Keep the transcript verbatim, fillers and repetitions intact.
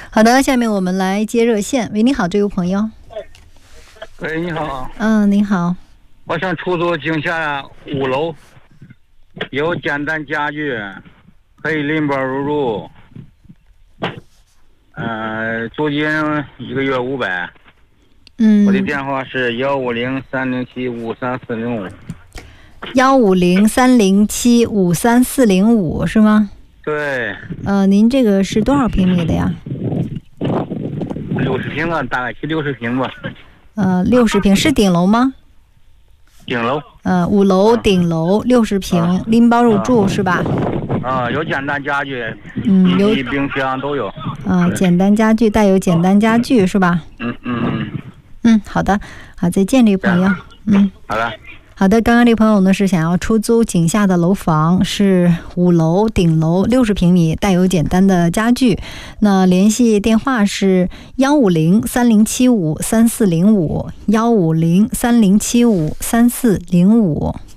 好的，下面我们来接热线。喂，你好，这位朋友。 喂，你好。 嗯，你好。 我想出租井下五楼，有简单家具，可以拎包入住。呃，租金一个月五百。 嗯。 我的电话是幺五零三零七五三四零五。 幺五零三零七五三四零五是吗？ 对。 呃，您这个是多少平米的呀？ 六十平啊，大概是六十平吧。 呃，六十平是顶楼吗？ 顶楼。 呃，五楼顶楼六十平、啊，拎包入住、啊、是吧？ 啊，有简单家具， 嗯，有冰箱都有。 啊，简单家具带有简单家具是吧？ 嗯嗯嗯。 嗯，好的，好，再见，这位朋友。嗯， 好的。 好的，刚刚这位朋友呢是想要出租井下的楼房，是五楼顶楼六十平米，带有简单的家具。那联系电话是幺五零三零七五三四零五，幺五零三零七五三四零五。